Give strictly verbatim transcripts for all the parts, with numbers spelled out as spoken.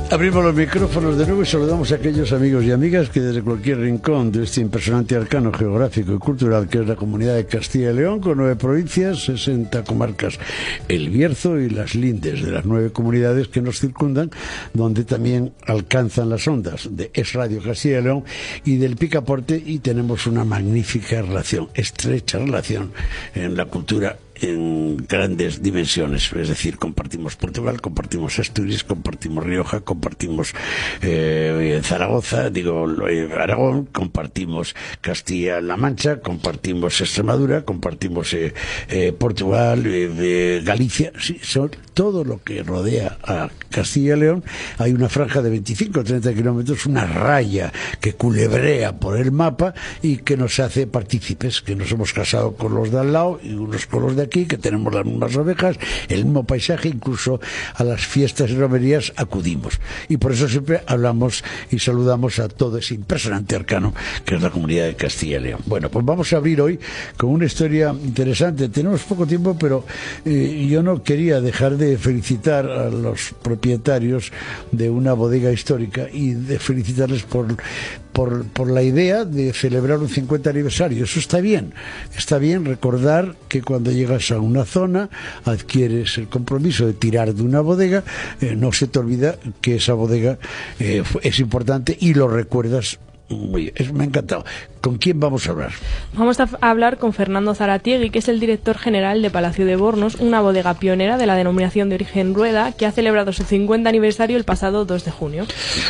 Abrimos los micrófonos de nuevo y saludamos a aquellos amigos y amigas que desde cualquier rincón de este impresionante arcano geográfico y cultural que es la Comunidad de Castilla y León, con nueve provincias, sesenta comarcas, el Bierzo y las lindes de las nueve comunidades que nos circundan, donde también alcanzan las ondas de Es Radio Castilla y León y del Picaporte, y tenemos una magnífica relación, estrecha relación en la cultura en grandes dimensiones, es decir, compartimos Portugal, compartimos Asturias, compartimos Rioja, compartimos eh, Zaragoza, digo eh, Aragón, compartimos Castilla-La Mancha, compartimos Extremadura, compartimos eh, eh, Portugal, eh, eh, Galicia, sí, son todo lo que rodea a Castilla y León. Hay una franja de veinticinco a treinta kilómetros, una raya que culebrea por el mapa y que nos hace partícipes, que nos hemos casado con los de al lado y unos con los de aquí, que tenemos las mismas ovejas, el mismo paisaje, incluso a las fiestas y romerías acudimos. Y por eso siempre hablamos y saludamos a todo ese impresionante arcano que es la Comunidad de Castilla y León. Bueno, pues vamos a abrir hoy con una historia interesante. Tenemos poco tiempo, pero eh, yo no quería dejar de felicitar a los propietarios de una bodega histórica y de felicitarles por Por, por la idea de celebrar un cincuenta aniversario. Eso está bien, está bien recordar que cuando llegas a una zona adquieres el compromiso de tirar de una bodega, eh, no se te olvida que esa bodega eh, es importante y lo recuerdas. Muy bien, me ha encantado. ¿Con quién vamos a hablar? Vamos a hablar con Fernando Zaratiegui, que es el director general de Palacio de Bornos, una bodega pionera de la denominación de origen Rueda, que ha celebrado su cincuenta aniversario el pasado dos de junio.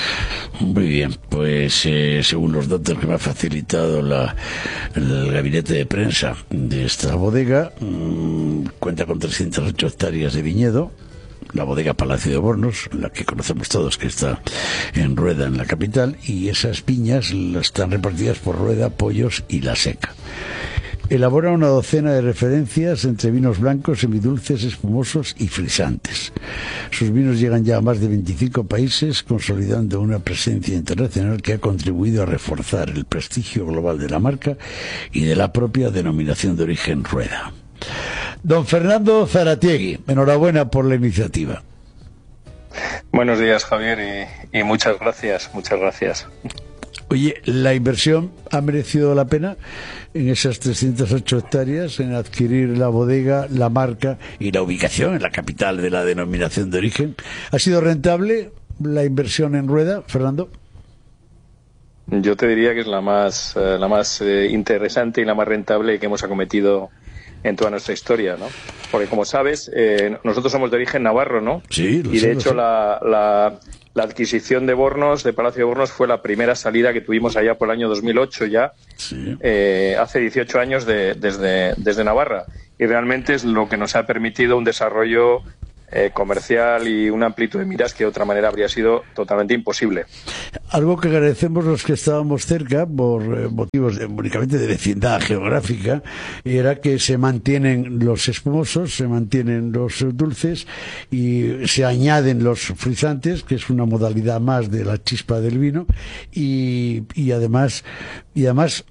Muy bien, pues eh, según los datos que me ha facilitado la, el gabinete de prensa de esta bodega, mmm, cuenta con trescientas ocho hectáreas de viñedo, la bodega Palacio de Bornos, la que conocemos todos, que está en Rueda, en la capital, y esas viñas están repartidas por Rueda, Pollos y La Seca. Elabora una docena de referencias entre vinos blancos, semidulces, espumosos y frisantes. Sus vinos llegan ya a más de veinticinco países, consolidando una presencia internacional que ha contribuido a reforzar el prestigio global de la marca y de la propia denominación de origen Rueda. Don Fernando Zaratiegui, enhorabuena por la iniciativa. Buenos días, Javier, y, y muchas gracias, muchas gracias. Oye, ¿la inversión ha merecido la pena en esas trescientas ocho hectáreas, en adquirir la bodega, la marca y la ubicación en la capital de la denominación de origen? ¿Ha sido rentable la inversión en Rueda, Fernando? Yo te diría que es la más, eh, la más eh, interesante y la más rentable que hemos acometido en toda nuestra historia, ¿no? Porque, como sabes, eh, nosotros somos de origen navarro, ¿no? Sí, lo y de sé, hecho lo sé. La, la, la adquisición de Bornos, de Palacio de Bornos, fue la primera salida que tuvimos allá por el año dos mil ocho ya, sí. eh, hace dieciocho años de, desde, desde Navarra. Y realmente es lo que nos ha permitido un desarrollo eh, comercial y una amplitud de miras que de otra manera habría sido totalmente imposible. Algo que agradecemos los que estábamos cerca por eh, motivos de, únicamente de vecindad geográfica, era que se mantienen los espumosos, se mantienen los dulces y se añaden los frisantes, que es una modalidad más de la chispa del vino, y, y además y además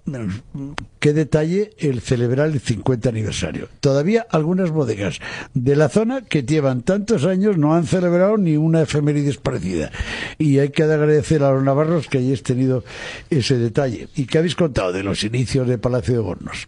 qué detalle el celebrar el cincuenta aniversario. Todavía algunas bodegas de la zona que llevan tantos años no han celebrado ni una efemérides parecida, y hay que agradecer a los navarros que hayáis tenido ese detalle. ¿Y qué habéis contado de los inicios de Palacio de Bornos?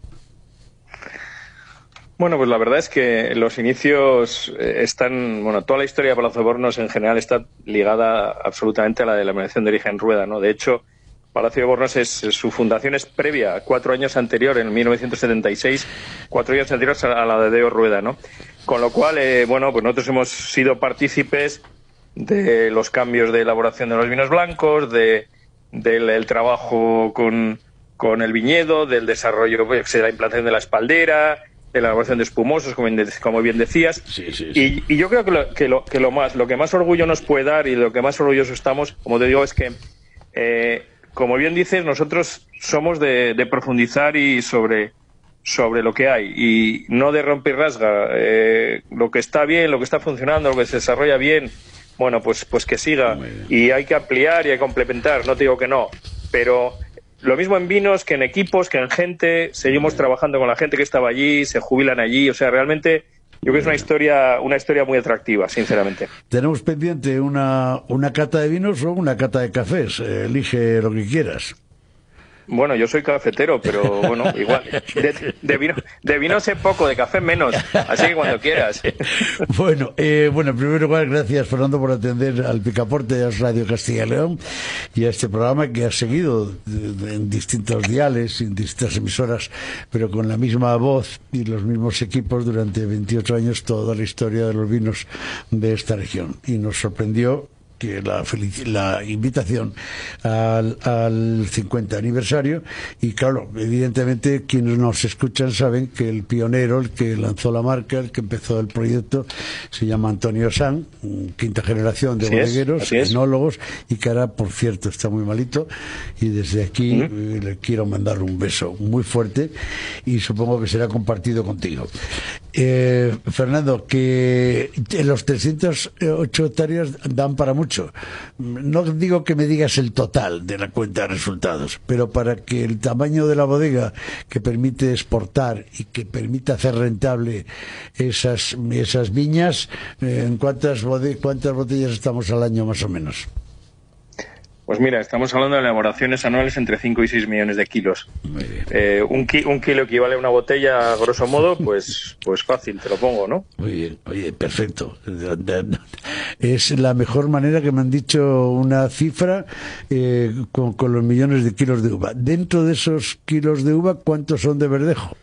Bueno, pues la verdad es que los inicios están, bueno, toda la historia de Palacio de Bornos en general está ligada absolutamente a la denominación de origen Rueda, ¿no? De hecho, Palacio de Bornos, es, su fundación es previa, cuatro años anterior, en mil novecientos setenta y seis, cuatro años anteriores a la de Deo Rueda, ¿no? Con lo cual, eh, bueno, pues nosotros hemos sido partícipes de los cambios de elaboración de los vinos blancos, de del el trabajo con, con el viñedo, del desarrollo, pues, de la implantación de la espaldera, de la elaboración de espumosos, como bien, como bien decías. Sí, sí, sí. Y, y yo creo que, lo, que, lo, que lo, más, lo que más orgullo nos puede dar y lo que más orgullosos estamos, como te digo, es que... Eh, como bien dices, nosotros somos de, de profundizar y sobre, sobre lo que hay, y no de romper y rasga. Eh, lo que está bien, lo que está funcionando, lo que se desarrolla bien, bueno, pues, pues que siga. Y hay que ampliar y hay que complementar, no te digo que no. Pero lo mismo en vinos que en equipos, que en gente. Seguimos trabajando con la gente que estaba allí, se jubilan allí. O sea, realmente Yo creo que es una historia, una historia muy atractiva, sinceramente. Tenemos pendiente una, una cata de vinos o una cata de cafés. Elige lo que quieras. Bueno, yo soy cafetero, pero bueno, igual. De, de vino, de vino sé poco, de café menos. Así que cuando quieras. Bueno, eh, bueno, en primer lugar, gracias, Fernando, por atender al Picaporte de Radio Castilla y León y a este programa que has seguido en distintos diales, en distintas emisoras, pero con la misma voz y los mismos equipos durante veintiocho años, toda la historia de los vinos de esta región. Y nos sorprendió que la, la invitación al, al cincuenta aniversario, y claro, evidentemente quienes nos escuchan saben que el pionero, el que lanzó la marca, el que empezó el proyecto, se llama Antonio San, quinta generación de bodegueros, enólogos, y que ahora, por cierto, está muy malito, y desde aquí uh-huh. eh, le quiero mandar un beso muy fuerte, y supongo que será compartido contigo. Eh, Fernando, que los trescientas ocho hectáreas dan para mucho. No digo que me digas el total de la cuenta de resultados, pero para que el tamaño de la bodega que permite exportar y que permita hacer rentable esas, esas viñas, ¿en cuántas, bode- cuántas botellas estamos al año más o menos? Pues mira, estamos hablando de elaboraciones anuales entre cinco y seis millones de kilos. Muy bien. Eh, un, ki- un kilo equivale a una botella, a grosso modo, pues, pues fácil, te lo pongo, ¿no? Muy bien, oye, perfecto. Es la mejor manera que me han dicho una cifra eh, con, con los millones de kilos de uva. Dentro de esos kilos de uva, ¿cuántos son de verdejo?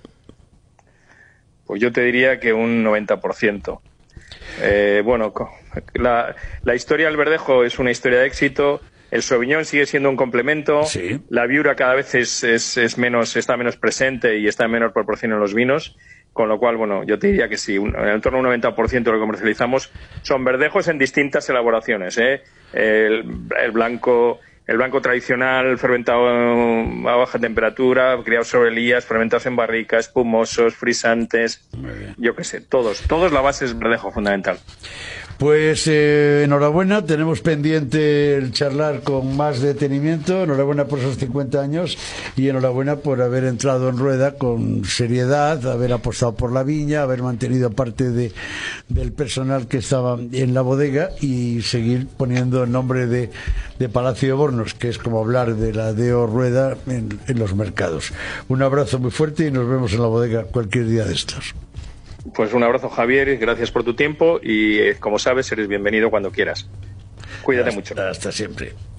Pues yo te diría que un noventa por ciento. Eh, bueno, la, la historia del verdejo es una historia de éxito. El Sauvignon sigue siendo un complemento. Sí. La Viura cada vez es, es, es menos, está menos presente y está en menor proporción en los vinos. Con lo cual, bueno, yo te diría que sí, un, en torno a un noventa por ciento de lo que comercializamos son verdejos en distintas elaboraciones, ¿eh? El, el blanco, el blanco tradicional, fermentado a baja temperatura, criados sobre lías, fermentados en barrica, espumosos, frisantes, yo qué sé, todos, todos la base es verdejo fundamental. Pues eh, enhorabuena, tenemos pendiente el charlar con más detenimiento, enhorabuena por esos cincuenta años y enhorabuena por haber entrado en rueda con seriedad, haber apostado por la viña, haber mantenido parte de, del personal que estaba en la bodega y seguir poniendo el nombre de, de Palacio de Bornos, que es como hablar de la Deo Rueda en, en los mercados. Un abrazo muy fuerte y nos vemos en la bodega cualquier día de estos. Pues un abrazo, Javier, gracias por tu tiempo y, eh, como sabes, eres bienvenido cuando quieras. Cuídate hasta, mucho. Hasta siempre.